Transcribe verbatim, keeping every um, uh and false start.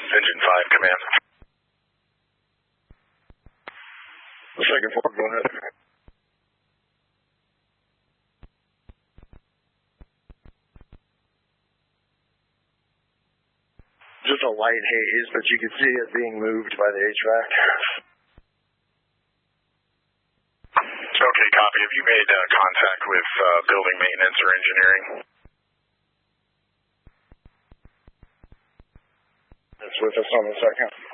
Engine five, command. Second floor, go ahead. Just a light haze, but you can see it being moved by the H V A C. Okay, copy. Have you made uh, contact with uh, building maintenance or engineering? It's with us on the second.